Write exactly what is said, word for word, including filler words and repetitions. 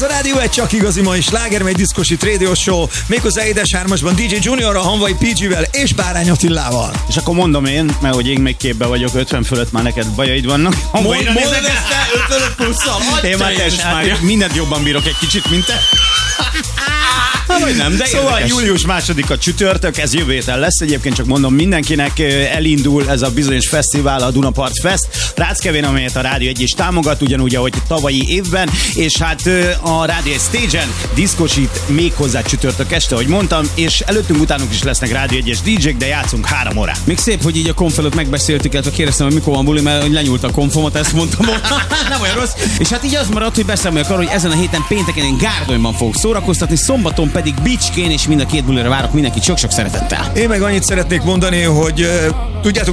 a Rádió egy csak igazi mai sláger, mely diszkosít rádió show, méghozzá édes hármasban dé dzsé Juniorral, Hanvai pé gé-vel és Bárány Attilával. És akkor mondom én, mert hogy én még képben vagyok, ötven fölött már neked bajaid vannak. Mondod ezt te ötven plusszal. Én már teljesen mindent jobban bírok egy kicsit, mint te. Hát, vagy nem, de szóval érdekes. Július második a csütörtök, ez jövő héten lesz. Egyébként csak mondom mindenkinek, elindul ez a bizonyos fesztivál, a Dunapart Fest Ráckevén, amelyet a Rádió egy is támogat, ugyanúgy, ahogy tavalyi évben, és hát a Rádió egy Stage-en diszkosít még hozzá csütörtök este, ahogy mondtam, és előttünk utánunk is lesznek Rádió egyes dé dzsék, de játszunk három órát. Még szép, hogy így a konf előtt megbeszéltük, illetve kérdeztem, hogy mikor van buli, mert lenyúlt a konfomat, ezt mondtam. Nem olyan rossz. És hát így az maradt, hogy beszámoljak arról, hogy ezen a héten pénteken én Gárdonyban fogok szórakoztatni, szombaton pedig Bicskén, és mind a két bulira várok mindenkit sok-sok szeretettel. Én meg annyit szeretnék mondani, hogy uh, tudjátok,